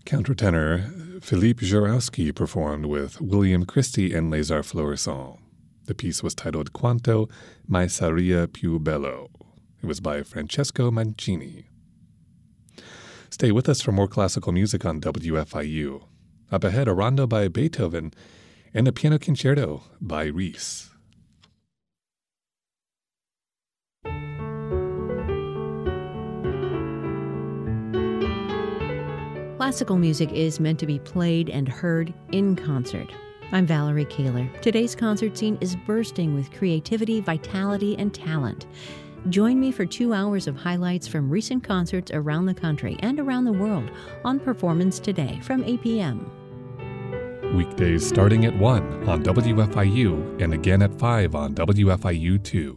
Countertenor Philippe Jarowski performed with William Christie and Les Arts Florissants. The piece was titled Quanto mai saria più bello. It was by Francesco Mancini. Stay with us for more classical music on WFIU. Up ahead, a rondo by Beethoven and a piano concerto by Ries. Classical music is meant to be played and heard in concert. I'm Valerie Kaler. Today's concert scene is bursting with creativity, vitality, and talent. Join me for 2 hours of highlights from recent concerts around the country and around the world on Performance Today from 8 p.m. Weekdays starting at 1 on WFIU and again at 5 on WFIU2.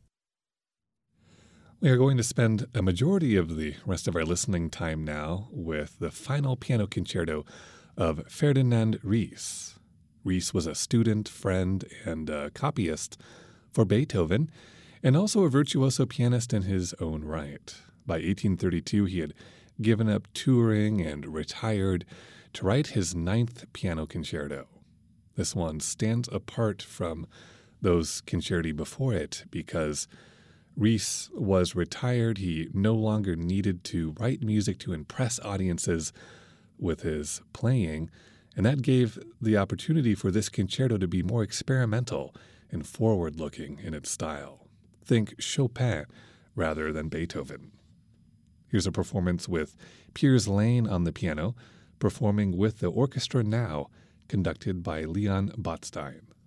We are going to spend a majority of the rest of our listening time now with the final piano concerto of Ferdinand Ries. Ries was a student, friend, and copyist for Beethoven, and also a virtuoso pianist in his own right. By 1832, he had given up touring and retired to write his 9th piano concerto. This one stands apart from those concerti before it because Ries was retired. He no longer needed to write music to impress audiences with his playing, and that gave the opportunity for this concerto to be more experimental and forward-looking in its style. Think Chopin rather than Beethoven. Here's a performance with Piers Lane on the piano, performing with the orchestra now, conducted by Leon Botstein.